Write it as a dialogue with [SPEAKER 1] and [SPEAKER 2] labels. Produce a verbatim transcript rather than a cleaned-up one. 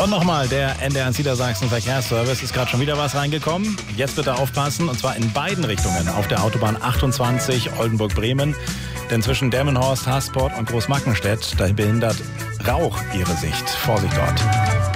[SPEAKER 1] Und nochmal, der N D R Niedersachsen Verkehrsservice ist gerade schon wieder was reingekommen. Jetzt bitte aufpassen, und zwar in beiden Richtungen auf der Autobahn achtundzwanzig Oldenburg-Bremen. Denn zwischen Delmenhorst, Hasport und Großmackenstedt, da behindert Rauch Ihre Sicht. Vorsicht dort.